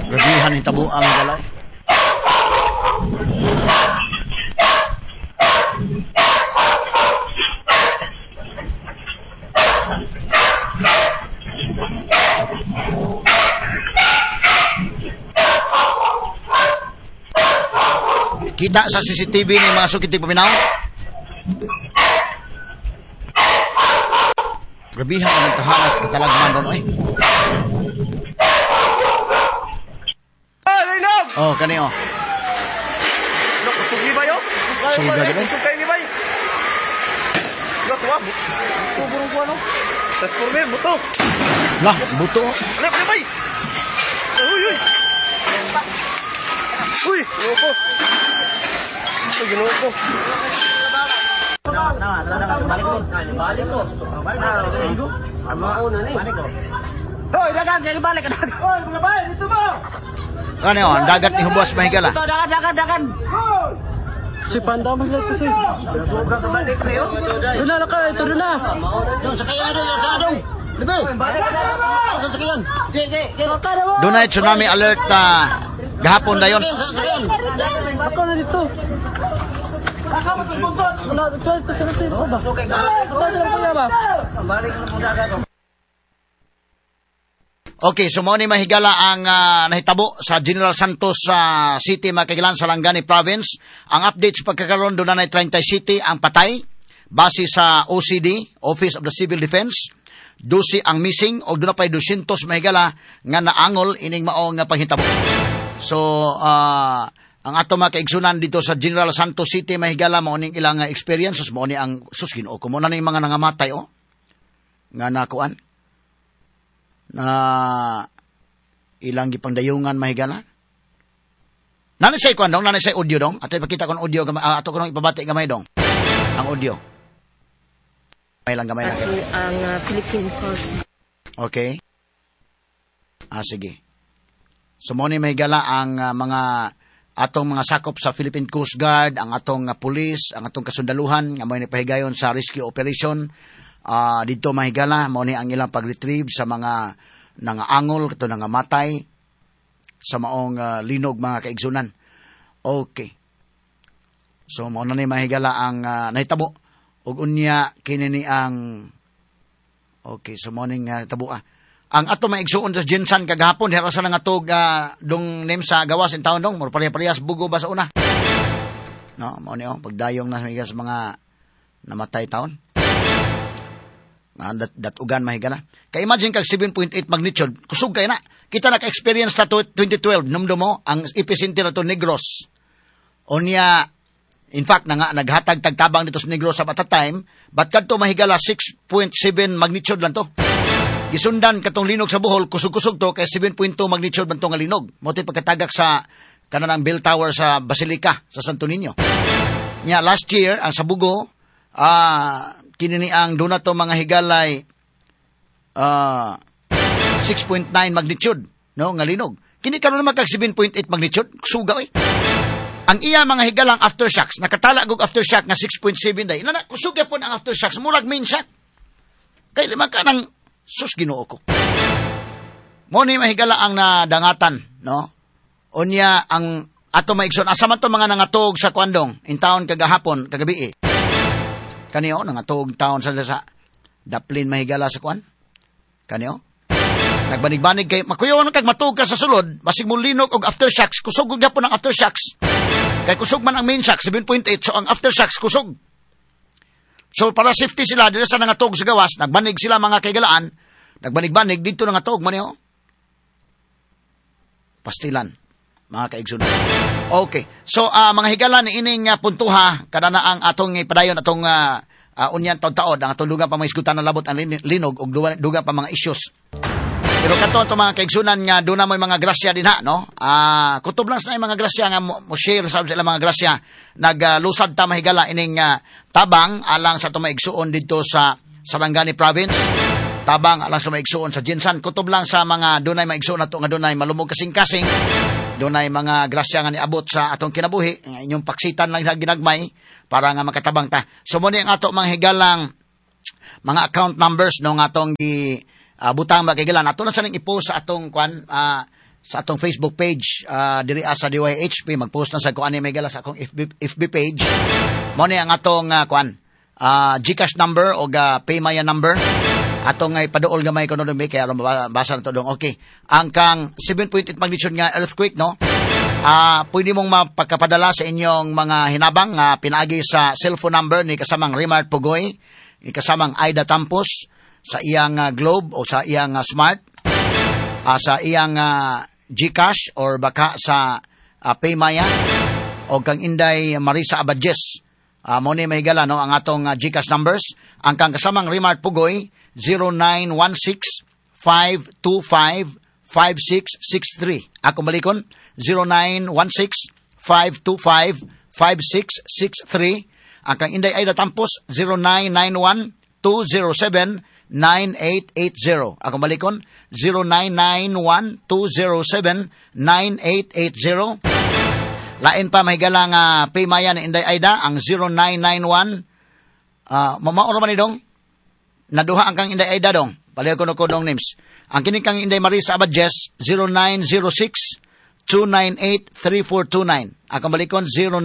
Grabihan ni tabo ang galay. Kita sa CCTV ni mga sukiti paminaw. Grabihan ang tahanan at talagman doon, oy. Oh, kani oh. Sugi ba yo? Sugi ba yo? Sugi ni ba? Tuwa. Burong ko ano? Transformer buto. Lah, buto. Ano ba? Uy, uy. Uy, loko. Ay, ginawa ko. Hoy, dagan, jadi balik ke dagan. Hoy, balik, dito mo. Ano yun? Dagat ni Hubos Mahigala. Ito, dagan. Si Panda mas lang kasi. Doon na ka, ito doon na. Sakayan doon. Libe. Sakayan. Doon na tsunami alert gahapon na yun. Ako na dito. Wala, ito sa natin. Ito sa ba? Okay, so mo ni Mahigala ang nahitabo sa General Santos City, Makikilan, Sarangani Province. Ang update sa pagkakaroon doon na 30 City ang patay. Base sa OCD, Office of the Civil Defense. 12 ang missing o doon na pa'y 200 Mahigala nga naangol ining maong panghitabo. So, ang ato mga kaigsunan dito sa General Santos City, Mahigala, maoning ilang experiences, maoning ang susginoo ko. Muna na yung mga nangamatay, nga nakuan. Na ilang gipangdayungan Mahigala. Nanay say kwan dong, nanay say audio dong. Ato ipakita ko ng audio, ato ko nang ipabati gamay dong. Ang audio. May lang gamay lang. Ang Philippine Coast. Okay. Sige. So mo ni Mahigala ang mga atong mga sakop sa Philippine Coast Guard, ang atong police, ang atong kasundaluhan nga may napahigayon sa rescue operation. Dito Mahigala, mo ni ang ilang pag-retrieve sa mga nangaangol, kato nangamatay, sa maong linog mga kaigsunan. Okay. So, mo na ni Mahigala ang nahitabo. Ug unya, kinini ang... Okay, so mo ni tabo Ang ato maigsuon sa Jinsan kagahapon, herasan ng atog dong name sa gawas in taon dong, more parehas bugo ba sa una. No, mo ni pagdayong na sa mga namatay taon. Datugan Mahigala. Kaya imagine kag 7.8 magnitude, kusog kayo na. Kita naka-experience na 2012, numdo mo, ang epicenter na to Negros. Onya, in fact, naghatag tagtabang dito sa Negros at a time, but kadto Mahigala 6.7 magnitude lang to. Gisundan katong linog sa Bohol, kusog-kusog to, kaya 7.2 magnitude man to nga linog. Moto'y pagkatagak sa kanang bell tower sa Basilica, sa Santo Niño. Nya, last year, ang sa Bugo, kinini ang doon na to mga higalay 6.9 magnitude, no, nga linog. Kini karon naman kag 7.8 magnitude, suga oy. Ang iya mga higalang aftershocks, nakatala gog aftershock nga 6.7 day. Nana kusuga po ang aftershocks, murag main shock. Kay lima ka nang sus Ginoo ko. Mo ni mahigala ang nadangatan, no? Unya ang ato maigsoon asa man to mga nangatog sa kwandong in town kagahapon, kagabi. Kaniyo nangatog taon sa Daplin Mahigala sa kwan. Kaniyo nagbanig-banig kay makuyawan kag matug ka sa sulod, basig mo linog og aftershocks, kusog gud gyapon ang aftershocks. Kay kusog man ang main shock 7.8, so ang aftershocks kusog. So para safety sila dili sa nangatog sa gawas, nagbanig sila mga kaygalaan, nagbanig-banig dito nangatog man niyo. Pastilan mga kaigsunan. Okay. So, mga higala ni ining puntuha, kada na ang atong ipadayon, atong unyan taon-taon, ang atong dugang pa mga isgutan na labot ang linog, o dugang pa mga issues. Pero kato mga kaigsunan nga, doon na may mga grasya din ha, no? Kutob lang sa mga grasya nga mo share sa sila mga grasya, naglusad ta mahigala ining tabang alang sa tumaigsuon dito sa Sarangani Province. Tabang alang sa maigsuon sa Jinsan. Kutob lang sa mga doon ay maigsuon na to, nga doon ay malumog kasing-kasing. Doon ay mga grasya nga niabot sa atong kinabuhi, inyong paksitan lang ginagmay para nga makatabang ta. So muna ang ato mga higalang mga account numbers no nga atong butang magigalan. Ato lang sa ning ipost sa atong sa atong Facebook page, diri sa DYHP, mag-post na sa kung ano may gala sa akong FB page. Mo ni ang atong GCash number o Paymaya number. Atong ipaduol gamay ko no dumi kaya basa na to dong. Okay. Ang kang 7.8 magnitude nga earthquake, no? Pwede mong mapagkapadala sa inyong mga hinabang pinaagi sa cellphone number ni kasamang Remart Pugoy, ni kasamang Aida Tampos sa iyang Globe o sa iyang Smart, sa iyang GCash or baka sa Paymaya o kang Inday Marisa Abadjes. Mo ni mahigala no ang atong GCash numbers. Ang kang kasamang Remart Pugoy 0916-525-5663. Ako balikon 0916-525-5663. Ang kang Inday Aida Tampos 0991-207-9880. Ako balikon 0991-207-9880. Lain pa mahigala nga Paymaya ni Inday Aida ang 0991 mamaoro man ni dong naduha ang kang Inday Aida dong palayo ko dong names. Ang kini kang Inday Marisa Abadjes 0906-298-3429. Ako balikon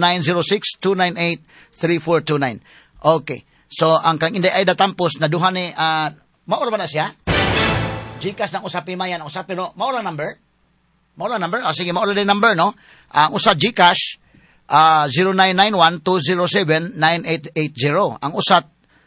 0906-298-3429. Okay. So ang kang Inday Aida Tampos naduha ni maoro ba na siya? GCash ng usa Paymaya ng usa pero maoro number? Maura number? Sige, maura din number, no? Ang usa GCash, 0991-207-9880. Ang usat,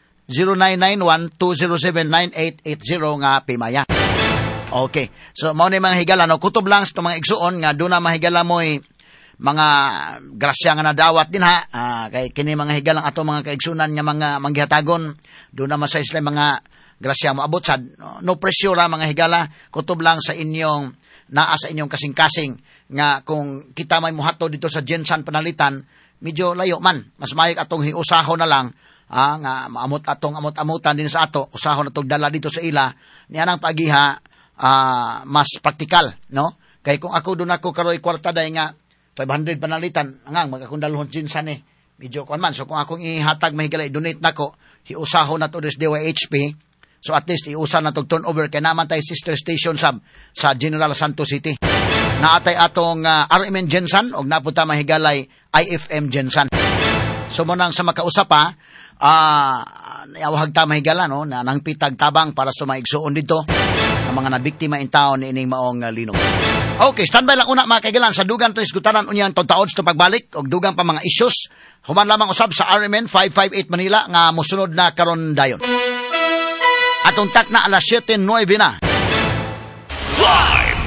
0991-207-9880 nga Paymaya. Okay. So, mao ni mga higala, no? Kutob lang sa mga igsuon nga, doon na mahigala mo'y mga grasya nga nadawat din, ha? Kay kini mga higalang ato mga kaigsunan nga mga manggihatagon, doon naman sa isla mga grasya mo abot sad. No pressure ra mga higala, kutob lang sa inyong naa sa inyong kasing-kasing nga kung kita may muhato dito sa Jensan Panalitan, medyo layo man. Mas mayik atong hiusaho na lang nga maamot atong amot-amutan din sa ato, usahon atong dala dito sa ila. Niya nang pagiha mas praktikal, no? Kay kung ako doon ako karoy kwarta day nga 500 Panalitan, angang magakundalhon Jensan medyo kuan man. So kung akong ihatag mahigala donate nako, hiusaho na to des DYHP. So at least iusan na itong turnover kaya naman tayo sister station sa General Santos City. Naatay atong RMN Jensan o napunta mahigalay IFM Jensan. So munang sa makausap awahag ta mahigala no, na nang pitag tabang para sa maigsuon dito ang mga nabiktima in taon ni ining maong linog. Okay, standby lang una mga kaigalan sa dugang to isgutanan unyang taon sa pagbalik o dugang pa mga issues. Human lamang usab sa RMN 558 Manila nga mosunod na karon dayon. Atong takna alas 7:09 na. Live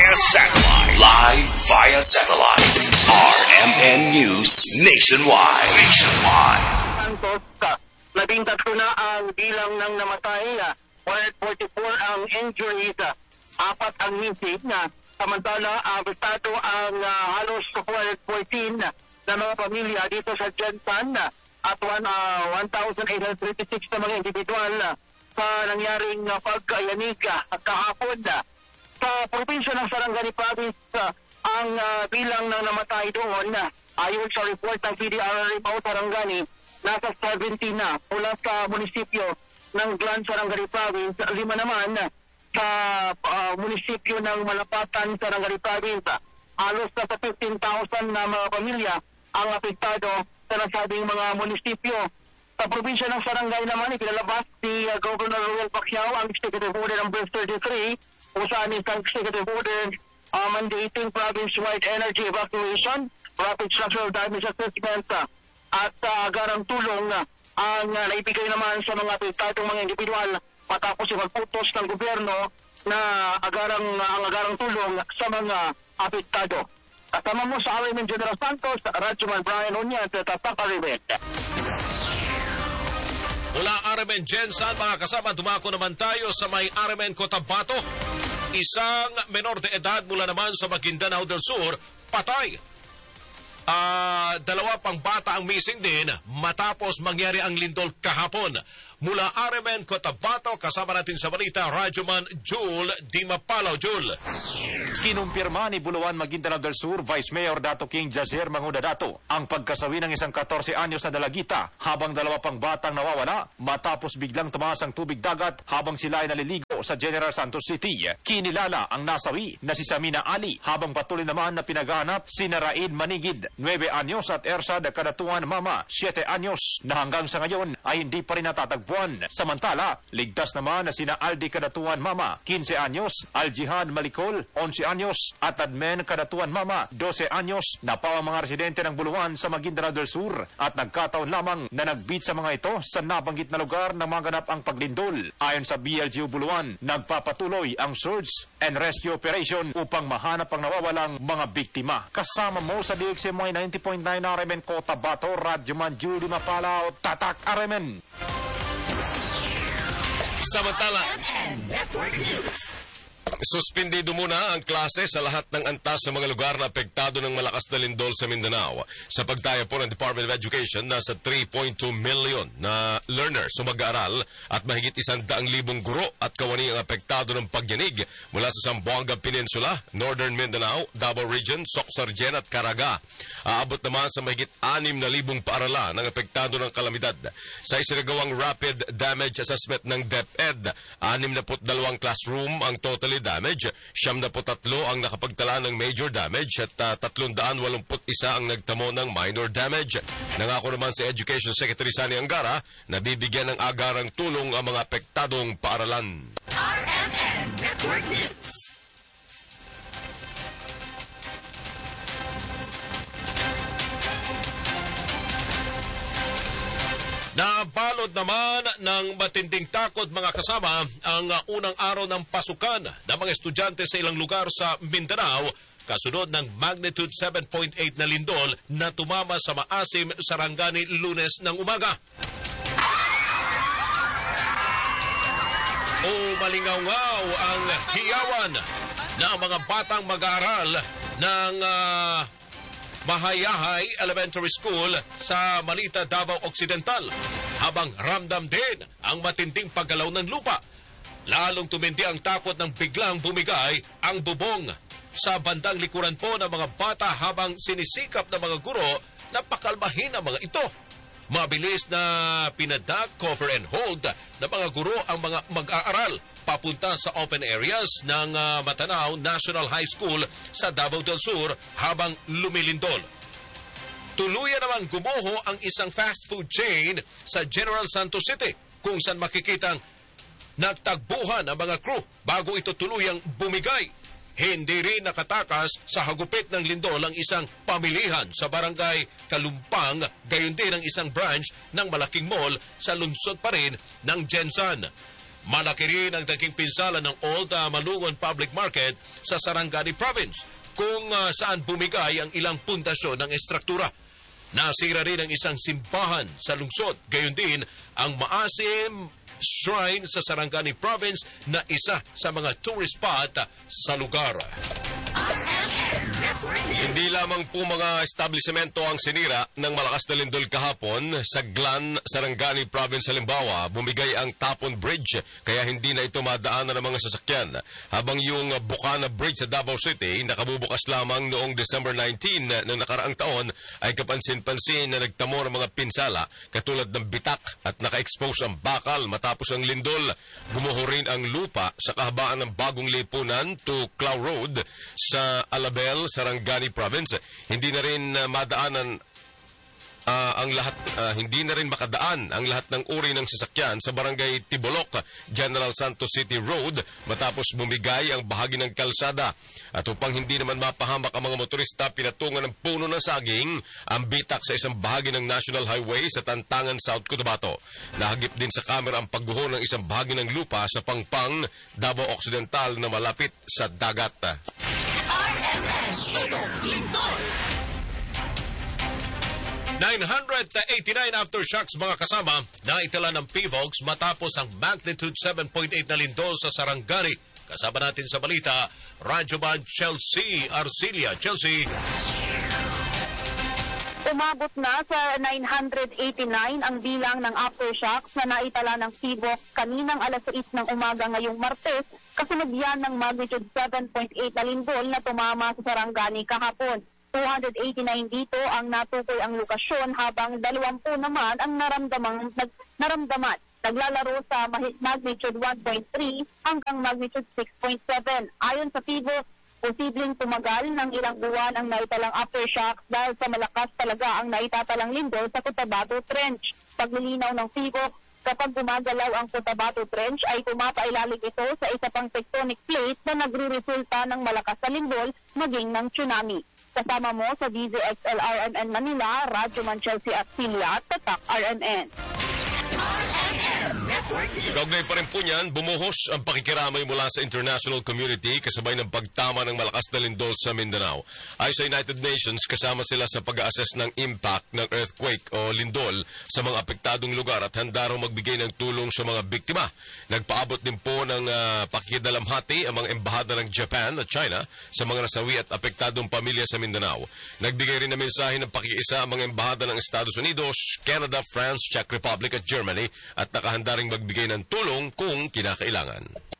via satellite. RMN News Nationwide. Santos, 13 na ang bilang ng namatay, 144 ang injuries, 4 ang missing, samantala abitado ang halos 414 na mga pamilya dito sa Jensan at 1,836 na mga individual sa nangyaring pagkayanig kahapon. Sa probinsya ng Sarangani Province, ang bilang ng namatay doon, ayon sa report ng PDRRA Sarangani, nasa 70 na mula sa munisipyo ng Glan Sarangani Province, 5 naman sa munisipyo ng Malapatan Sarangani Province. Halos nasa 15,000 na mga pamilya ang apektado sa nasabing mga munisipyo. Sa probinsya ng Sarangay naman, ipinalabas ni Governor Roel Pacquiao ang Executive Order number 33, kung saan isang Executive Order mandating province-wide energy evacuation, rapid structural damage assessment, at agarang tulong ang naibigay naman sa mga apektadong mga individual matapos ipagputos ng gobyerno na ang agarang tulong sa mga apektado. Kasama mo sa RMN General Santos, Radyoman Brian Unyas, Tatak RMN. Mula RMN Jensan, mga kasama, dumako naman tayo sa may RMN Cotabato. Isang menor de edad mula naman sa Maguindanao del Sur, patay. 2 pang bata ang missing din matapos mangyari ang lindol kahapon. mula RMN Cotabato. Kasama natin sa balita, Radyoman Jul Di Mapalaw. Jul. Kinumpirma ni Bulawan, Maguindanao del Sur, Vice Mayor Dato King Jazier Manguda Dato ang pagkasawi ng isang 14 anyos na dalagita habang dalawa pang batang nawawala matapos biglang tumaas ang tubig dagat habang sila ay naliligo sa General Santos City. Kinilala ang nasawi na si Samina Ali habang patuloy naman na pinaghahanap si Naraid Manigid, 9 anyos at Ersad Kadatuan Mama, 7 anyos na hanggang sa ngayon ay hindi pa rin natatagpuan. Samantala, ligtas naman na sina Aldi Kadatuan Mama, 15 anyos, Aljihad Malikol, 11 anyos at Admen Kadatuan Mama, 12 anyos na pa ang mga residente ng Bulawan sa Maguindanao del Sur at nagkataon lamang na nagbit sa mga ito sa nabanggit na lugar na maganap ang paglindol. Ayon sa BLGU Bulawan, nagpapatuloy ang search and rescue operation upang mahanap ang nawawalang mga biktima. Kasama mo sa DXMY 90.9 RMN Cotabato, Radyoman Judy Mapalaw, Tatak RMN. Samantala, suspendido muna ang klase sa lahat ng antas sa mga lugar na apektado ng malakas na lindol sa Mindanao. Sa pagtaya po ng Department of Education, nasa 3.2 million na learners o mag-aaral at mahigit 100,000 guro at kawani ang apektado ng pagyanig mula sa Zamboanga Peninsula, Northern Mindanao, Davao Region, Soc-Sargen at Caraga. Aabot naman sa mahigit 6,000 paaralan ang apektado ng kalamidad. Sa isinagawang Rapid Damage Assessment ng DepEd, 62 classroom ang totally damage, 73 ang nakapagtala ng major damage at 381 ang nagtamo ng minor damage. Nangako naman si Education Secretary Sani Angara na bibigyan ng agarang tulong ang mga apektadong paaralan. RMN Network News. Nabalot naman ng matinding takot mga kasama ang unang araw ng pasukan ng mga estudyante sa ilang lugar sa Mindanao kasunod ng magnitude 7.8 na lindol na tumama sa Maasim, Sarangani, Lunes ng umaga. Malingaw-ngaw ang hiyawan ng mga batang mag-aaral ng Mahayahay Elementary School sa Manita, Davao Occidental habang ramdam din ang matinding paggalaw ng lupa. Lalong tumindi ang takot ng biglang bumigay ang bubong sa bandang likuran po ng mga bata habang sinisikap ng mga guro na pakalmahin ang mga ito. Mabilis na pinadak, cover and hold ng mga guro ang mga mag-aaral papunta sa open areas ng Matanao National High School sa Davao del Sur habang lumilindol. Tuluyan naman gumuho ang isang fast food chain sa General Santos City kung saan makikitang nagtagbuhan ang mga crew bago ito tuluyang bumigay. Hindi rin nakatakas sa hagupit ng lindol ang isang pamilihan sa barangay Kalumpang, gayon din ang isang branch ng malaking mall sa lungsod pa rin ng Jensan. Malaki rin ang naging pinsala ng Old Malungon Public Market sa Sarangani Province kung saan bumigay ang ilang pundasyon ng estruktura. Nasira rin ang isang simbahan sa lungsod, gayon din ang Maasim Shrine sa Sarangani Province na isa sa mga tourist spot sa lugar. Hindi lamang po mga establishmento ang sinira ng malakas na lindol kahapon. Sa Glan, Sarangani Province halimbawa, bumigay ang Tapon Bridge kaya hindi na ito madaanan ng mga sasakyan. Habang yung Bukana Bridge sa Davao City nakabubukas lamang noong December 19 ng nakaraang taon ay kapansin-pansin na nagtamo ng mga pinsala katulad ng bitak at naka-expose ang bakal matapos ang lindol. Gumuho rin ang lupa sa kahabaan ng Bagong Lipunan to Clau Road sa Alabel, Sarangani Province. Hindi na rin madaanan hindi na rin makadaan ang lahat ng uri ng sasakyan sa barangay Tibolok, General Santos City Road matapos bumigay ang bahagi ng kalsada. At upang hindi naman mapahamak ang mga motorista, pinatungan ng puno ng saging ang bitak sa isang bahagi ng National Highway sa Tantangan, South Cotabato. Nahagip din sa kamera ang pagguho ng isang bahagi ng lupa sa Pangpang, Davao Occidental na malapit sa dagat. 989 aftershocks mga kasama na itala ng PVOX matapos ang magnitude 7.8 na lindol sa Sarangani. Kasama natin sa balita, Radyoman Chelsea Arcilia. Chelsea. umabot na sa 989 ang bilang ng aftershocks na naitala ng Cebu kaninang alas 6 ng umaga ngayong Martes, kasunod yan ng magnitude 7.8 na lindol na tumama sa Sarangani kahapon. 289 dito ang natukoy ang lokasyon habang 20 naman ang naramdaman. Naglalaro sa magnitude 1.3 hanggang magnitude 6.7. Ayon sa Cebu, posibleng tumagal ng ilang buwan ang naitalang aftershocks dahil sa malakas talaga ang naitatalang lindol sa Cotabato Trench. Paglilinaw ng Cebu, kapag gumagalaw ang Cotabato Trench ay pumapailalim ito sa isa pang tectonic plate na nagre-resulta ng malakas na lindol maging ng tsunami. Kasama mo sa DZXL RMN Manila, Radyo Man Chelsea at Silla, Tatak RMN. Kaugnay pa rin po niyan, bumuhos ang pakikiramay mula sa international community kasabay ng pagtama ng malakas na lindol sa Mindanao. Ayon sa United Nations, kasama sila sa pag-assess ng impact ng earthquake o lindol sa mga apektadong lugar at handa raw magbigay ng tulong sa mga biktima. Nagpaabot din po ng pakikidalamhati ang mga embahada ng Japan at China sa mga nasawi at apektadong pamilya sa Mindanao. Nagbigay rin ng mensahe ng pakikiisa ang mga embahada ng Estados Unidos, Canada, France, Czech Republic at Germany at nakahanda ring magbigay ng tulong kung kinakailangan.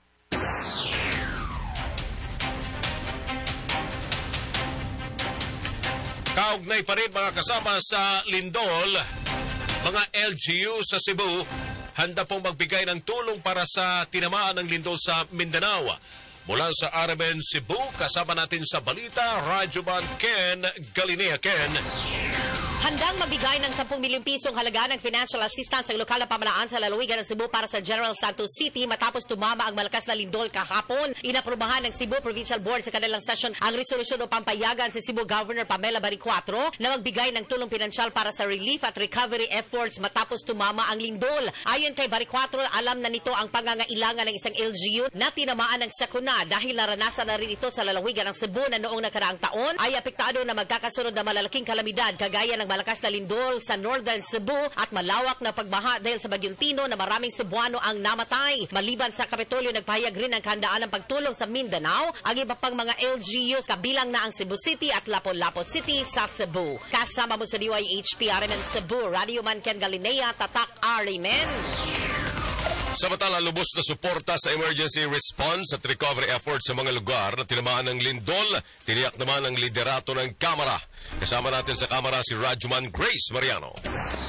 Kaugnay pa rin mga kasama sa lindol, mga LGU sa Cebu, handa pong magbigay ng tulong para sa tinamaan ng lindol sa Mindanao. Mula sa RMN Cebu, kasama natin sa balita, Radyoman Ken Galinea. Ken. Handang mabigay ng 10 milyong pisong halaga ng financial assistance ang lokal na pamahalaan sa lalawigan ng Cebu para sa General Santos City matapos tumama ang malakas na lindol kahapon. Inaprubahan ng Cebu Provincial Board sa kanilang session ang resolusyon upang payagan si Cebu Governor Pamela Baricuatro na magbigay ng tulong pinansyal para sa relief at recovery efforts matapos tumama ang lindol. Ayon kay Baricuatro, alam na nito ang pangangailangan ng isang LGU na tinamaan ng sakuna dahil naranasan na rin ito sa lalawigan ng Cebu na noong nakaraang taon ay apektado na magkakasunod na malalaking kalamidad kagaya ng malakas na lindol sa Northern Cebu at malawak na pagbaha dahil sa Bagyong Tino na maraming Cebuano ang namatay. Maliban sa Kapitolyo, nagpahayag rin ng kahandaan ng pagtulong sa Mindanao ang iba pang mga LGUs kabilang na ang Cebu City at Lapu-Lapu City sa Cebu. Kasama mo sa DYHP RMN Cebu, Radio Man Ken Galinea, Tatak RMN. Samantala, lubos na suporta sa emergency response at recovery efforts sa mga lugar na tinamaan ng lindol, tiniyak naman ang liderato ng Kamara. Kasama natin sa Kamara si Radyoman Grace Mariano.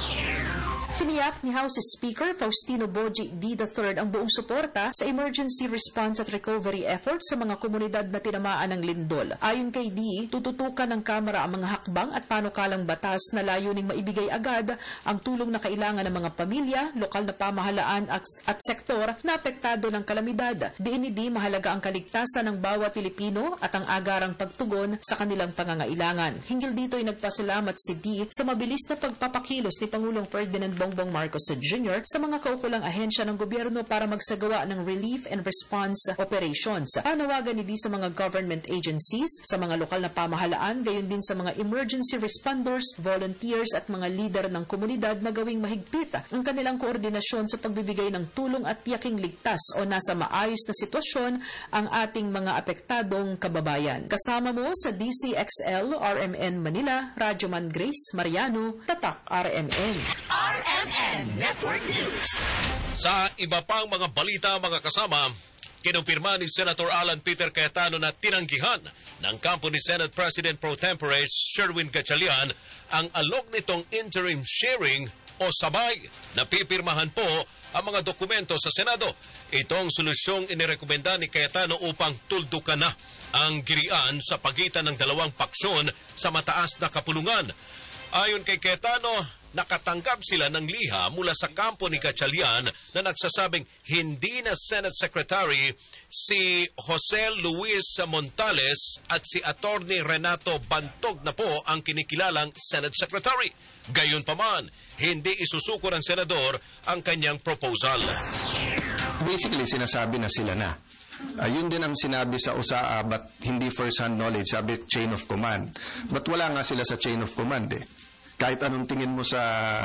Tiniyak ni House Speaker Faustino Boji D. III ang buong suporta sa emergency response at recovery efforts sa mga komunidad na tinamaan ng lindol. Ayon kay D., tututukan ng Kamara ang mga hakbang at panukalang batas na layuning maibigay agad ang tulong na kailangan ng mga pamilya, lokal na pamahalaan at sektor na apektado ng kalamidad. Diin ni D. mahalaga ang kaligtasan ng bawat Pilipino at ang agarang pagtugon sa kanilang pangangailangan. Hinggil dito ay nagpasalamat si D. sa mabilis na pagpapakilos ni Pangulong Ferdinand Bongbong Marcos Jr. sa mga kaukulang ahensya ng gobyerno para magsagawa ng relief and response operations. Panawagan ni D sa mga government agencies, sa mga lokal na pamahalaan, gayon din sa mga emergency responders, volunteers at mga leader ng komunidad na gawing mahigpit ang kanilang koordinasyon sa pagbibigay ng tulong at tiyaking ligtas o nasa maayos na sitwasyon ang ating mga apektadong kababayan. Kasama mo sa DCXL RMN Manila, Radyoman Grace Mariano, Tatak RMN. RMN Network News. Sa iba pang mga balita, mga kasama, kinumpirma ni Senator Alan Peter Cayetano na tinanggihan ng kampo ni Senate President Pro Tempore Sherwin Gatchalian ang alok nitong interim sharing o sabay na pipirmahan po ang mga dokumento sa Senado. Itong solusyong inirekomenda ni Cayetano upang tuldukan na ang girian sa pagitan ng dalawang paksyon sa mataas na kapulungan. Ayon kay Cayetano, nakatanggap sila ng liha mula sa kampo ni Gatchalian na nagsasabing hindi na Senate Secretary si Jose Luis Montales at si Attorney Renato Bantog na po ang kinikilalang Senate Secretary. Gayunpaman, hindi isusuko ng senador ang kanyang proposal. Basically, sinasabi na sila na. Yun din ang sinabi sa USAA, but hindi first-hand knowledge, sabi chain of command. But wala nga sila sa chain of command eh. Kahit anong tingin mo sa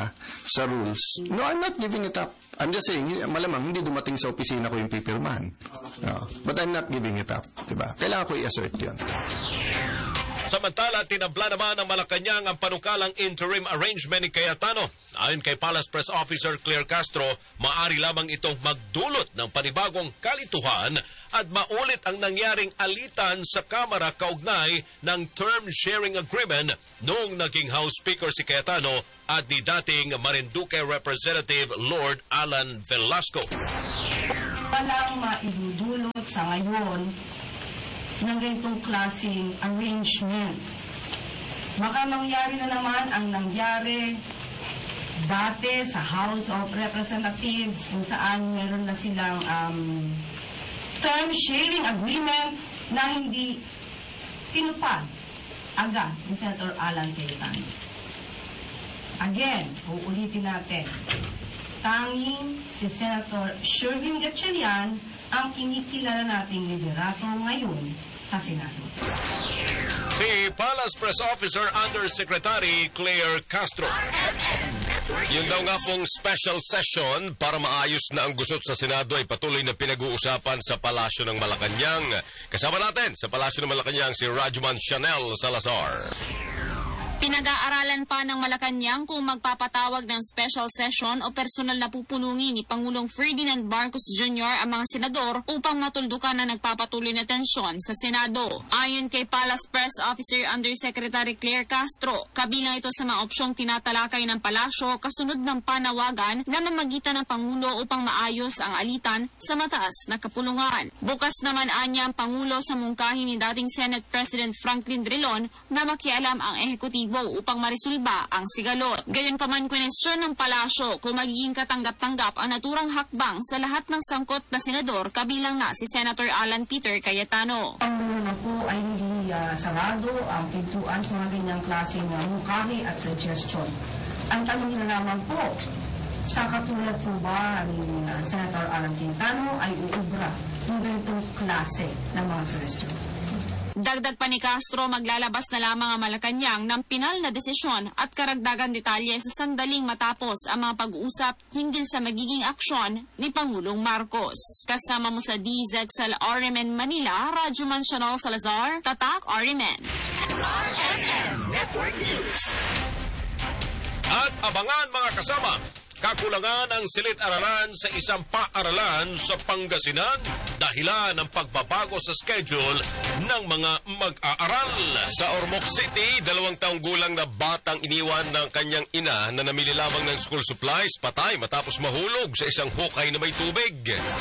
rules. No, I'm not giving it up. I'm just saying, malamang hindi dumating sa opisina ko yung pipirmahan. No, but I'm not giving it up. Diba? Kailangan ko i-assert yun. Samantala, tinabla naman ng Malacanang ang panukalang interim arrangement ni Cayetano. Ayon kay Palace Press Officer Claire Castro, maari lamang itong magdulot ng panibagong kalituhan at maulit ang nangyaring alitan sa Kamara kaugnay ng term sharing agreement noong naging House Speaker si Cayetano at ni dating Marinduque Representative Lord Alan Velasco. Walang maidudulot sa ngayon ng ganitong klaseng arrangement. Baka mangyari na naman ang nangyari dati sa House of Representatives kung saan meron na silang term sharing agreement na hindi tinupad agad ni Senator Alan Cayetano. Again, uulitin natin, tanging si Senator Sherwin Gatchalian ang kinikilala nating liderato ngayon sa Senado. Si Palace Press Officer Undersecretary Claire Castro. Yung daw nga pong special session para maayos na ang gusot sa Senado ay patuloy na pinag-uusapan sa Palasyo ng Malacanang. Kasama natin sa Palasyo ng Malacanang si Rajman Chanel Salazar. Pinag-aaralan pa ng Malacanang kung magpapatawag ng special session o personal na pupulungin ni Pangulong Ferdinand Marcos Jr. ang mga senador upang matuldukan na nagpapatuloy na tensyon sa Senado. Ayon kay Palace Press Officer Undersecretary Claire Castro, kabilang ito sa mga opsyong tinatalakay ng palasyo kasunod ng panawagan na mamagitan ng Pangulo upang maayos ang alitan sa mataas na kapulungan. Bukas naman anya ang Pangulo sa mungkahi ni dating Senate President Franklin Drilon na makialam ang ehekutibo upang marisulba ang sigalot. Gayunpaman, kwenestyon ng palasyo kung magiging katanggap-tanggap ang naturang hakbang sa lahat ng sangkot na senador, kabilang na si Senator Alan Peter Cayetano. Ang muna po ay hindi sarado ang pintuan sa mga ganyang klaseng mungkahi at suggestion. Ang tanong na naman po, sa katulad po ba ni Senator Alan Cayetano ay uubra ng ganitong klase ng mga suggestion? Dagdag pa ni Castro, maglalabas na lamang ang Malacanang ng pinal na desisyon at karagdagan detalye sa sandaling matapos ang mga pag-uusap hinggil sa magiging aksyon ni Pangulong Marcos. Kasama mo sa DZXL RMN Manila, Rajman Chanel Salazar, Tatak RMN. RMN Network News. At abangan mga kasama, kakulangan ang silid-aralan sa isang paaralan sa Pangasinan dahilan ng pagbabago sa schedule ng mga mag-aaral. Sa Ormoc City, 2 taong gulang na batang iniwan ng kanyang ina na namili lamang ng school supplies, patay matapos mahulog sa isang hukay na may tubig.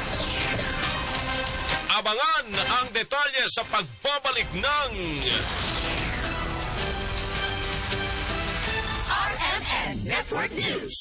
Abangan ang detalye sa pagbabalik ng RMN Network News.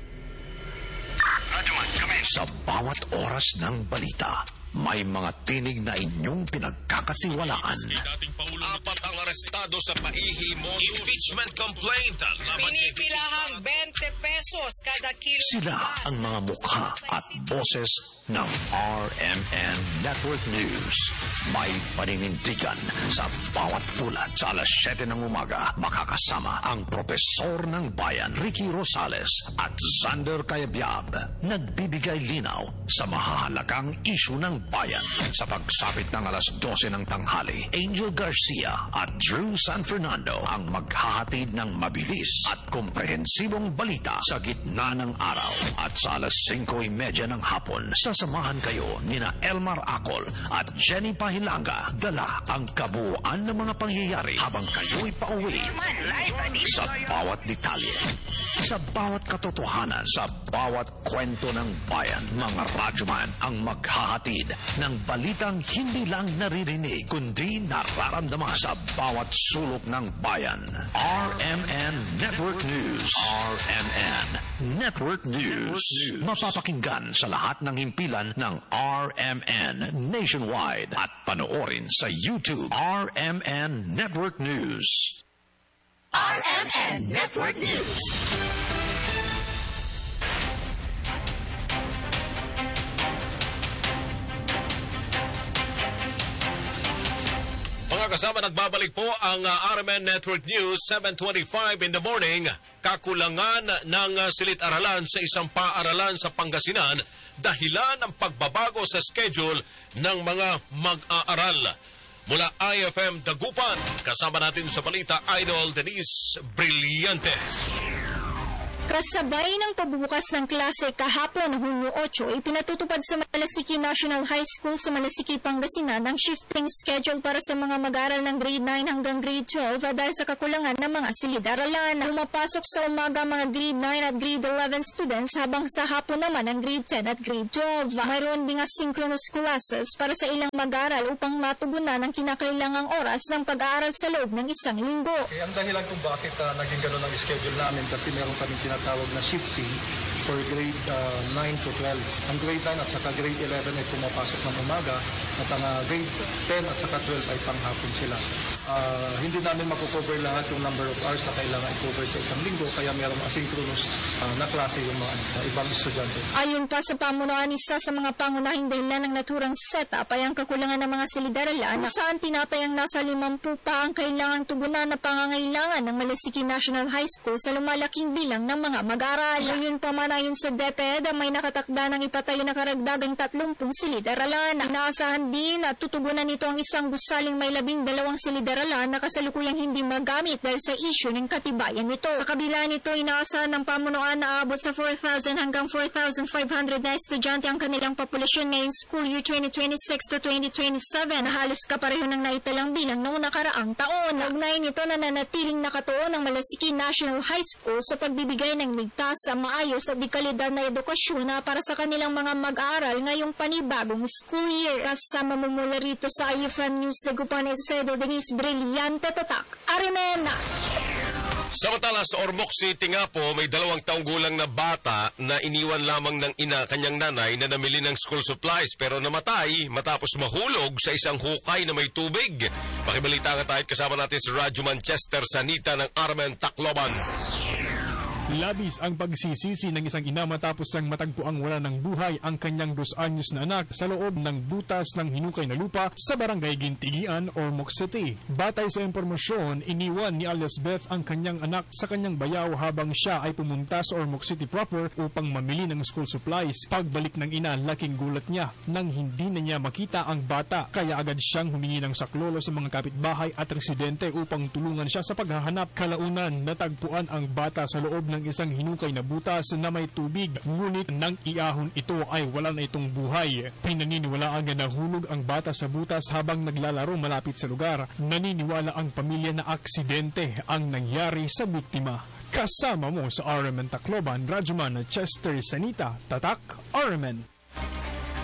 Sa bawat oras ng balita, may mga tinig na inyong pinagkakatiwalaan. Apat ang arestado sa paihi-modus impeachment complaint. Pinipilahang 20 pesos kada kilo. Sila ang mga mukha at boses ng RMN Network News. May paninindigan sa bawat ulat. Sa alas 7 ng umaga, makakasama ang Propesor ng Bayan, Ricky Rosales at Xander Cayabyab. Nagbibigay linaw sa mahahalagang isyu ng bayan. Sa pagsapit ng alas 12 ng tanghali, Angel Garcia at Drew San Fernando ang maghahatid ng mabilis at komprehensibong balita sa gitna ng araw. At sa alas 5:30 ng hapon, sasamahan kayo nina Elmar Acol at Jenny Pahilanga. Dala ang kabuuan ng mga pangyayari habang kayo'y pauwi. Sa bawat detalye, sa bawat katotohanan, sa bawat kwento ng bayan, mga radyoman ang maghahatid ng balitang hindi lang naririnig, kundi nararamdaman sa bawat sulok ng bayan. RMN Network News. RMN Network News. Mapapakinggan sa lahat ng himpilan ng RMN nationwide at panoorin sa YouTube. RMN Network News. RMN Network News. Mga kasama, nagbabalik po ang RMN Network News, 7:25 in the morning. Kakulangan ng silid-aralan sa isang paaralan sa Pangasinan dahilan ng pagbabago sa schedule ng mga mag-aaral. Mula IFM Dagupan, kasama natin sa balita, Idol Denise Brillante. Kasabay ng pagbubukas ng klase kahapon, Hulyo 8, ipinatutupad sa Malasiki National High School sa Malasiki, Pangasinan ang shifting schedule para sa mga mag-aaral ng grade 9 hanggang grade 12 dahil sa kakulangan ng mga silid-aralan. Pumapasok sa umaga mga grade 9 at grade 11 students habang sa hapon naman ang grade 10 at grade 12. Mayroon ding asynchronous classes para sa ilang mag-aaral upang matugunan ang kinakailangang oras ng pag-aaral sa loob ng isang linggo. Ang dahilan kung bakit naging gano'n ang schedule namin kasi meron kaming tinatawag na shifting for grade 9 to 12. Ang grade 9 at saka grade 11 ay pumapasok ng umaga at ang grade 10 at saka 12 ay panghapon sila. Hindi namin makukover lahat yung number of hours na kailangan i-cover sa isang linggo kaya merong asynchronous na klase yung mga ibang estudyante. Ayon pa sa pamunuan, isa sa mga pangunahing dahilan ng naturang setup ay ang kakulangan ng mga silid-aralan saan tinatayang nasa 50 pa ang kailangang tugunan na pangangailangan ng Malasiki National High School sa lumalaking bilang ng mga mag-aaral. Ngayon pa man ayon sa DepEd, may nakatakda ng ipatayo na karagdagang 30 silid-aralan. Inaasahan din na tutugunan nito ang isang gusaling may 12 silid-aralan na kasalukuyang hindi magamit dahil sa issue ng katibayan nito. Sa kabila nito, inaasahan ng pamunuan na aabot sa 4,000 hanggang 4,500 na estudyante ang kanilang populasyon ngayong school year 2026 to 2027 na halos kapareho ng naitalang bilang noong nakaraang taon. Ugnay nito na nanatiling nakatuon ang Malasiki National High School sa pagbibigay ng ligtas, maayos at dikalidad na edukasyon para sa kanilang mga mag-aaral ngayong panibagong school year. Kasama mo mula rito sa IFM News Dagupan, Edo Denise Brillante, Tatak, Arimena. Samantala sa Ormoc City nga po, may 2 taong gulang na bata na iniwan lamang ng ina kanyang nanay na namili ng school supplies pero namatay matapos mahulog sa isang hukay na may tubig. Pakibalita nga tayo kasama natin si Radyo Manchester Sanita ng RMN Tacloban. Labis ang pagsisisi ng isang ina matapos siyang matagpuang wala ng buhay ang kanyang 2 anyos na anak sa loob ng butas ng hinukay na lupa sa barangay Gintigian, Ormoc City. Batay sa impormasyon, iniwan ni alias Beth ang kanyang anak sa kanyang bayaw habang siya ay pumunta sa Ormoc City proper upang mamili ng school supplies. Pagbalik ng ina, laking gulat niya nang hindi na niya makita ang bata kaya agad siyang humingi ng saklolo sa mga kapitbahay at residente upang tulungan siya sa paghahanap. Kalaunan, natagpuan ang bata sa loob ng isang hinukay na butas na may tubig, ngunit nang iahon ito ay wala na itong buhay. Pinaniniwalaan na nahulog ang bata sa butas habang naglalaro malapit sa lugar. Naniniwala ang pamilya na aksidente ang nangyari sa biktima. Kasama mo sa RMN Tacloban, Radyoman Chester Sanita, Tatak, RMN.